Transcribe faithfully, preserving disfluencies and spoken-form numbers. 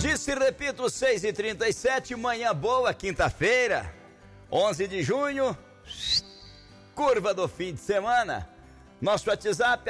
Disse, repito, seis e trinta e sete, manhã boa, quinta-feira, onze de junho, curva do fim de semana. Nosso WhatsApp